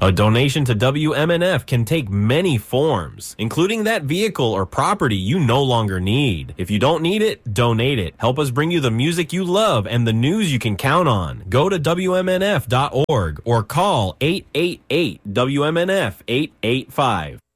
A donation to WMNF can take many forms, including that vehicle or property you no longer need. If you don't need it, donate it. Help us bring you the music you love and the news you can count on. Go to WMNF.org or call 888 WMNF 885.